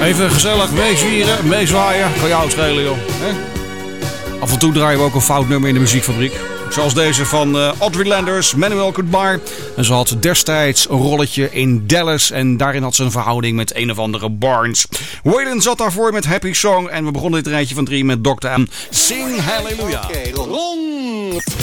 Even gezellig meezwieren, meezwaaien. Kan jou het schelen, joh. He? Af en toe draaien we ook een fout nummer in de muziekfabriek. Zoals deze van Audrey Landers, Manuel Goodbar. En ze had destijds een rolletje in Dallas. En daarin had ze een verhouding met een of andere Barnes. Waylon zat daarvoor met Happy Song. En we begonnen dit rijtje van 3 met Dr. M. Sing Hallelujah. Okay, Ron.